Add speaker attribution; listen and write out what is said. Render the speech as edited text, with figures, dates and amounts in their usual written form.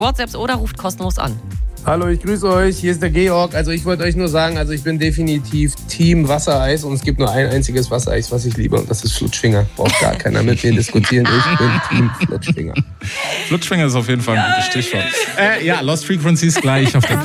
Speaker 1: WhatsApps oder ruft kostenlos an.
Speaker 2: Hallo, ich grüße euch. Hier ist der Georg. Also ich wollte euch nur sagen, ich bin definitiv Team Wassereis und es gibt nur ein einziges Wassereis, was ich liebe und das ist Flutschfinger. Braucht gar keiner mit mir diskutieren. Ich bin Team Flutschfinger.
Speaker 3: Flutschfinger ist auf jeden Fall ein gutes Stichwort. Lost Frequencies gleich auf der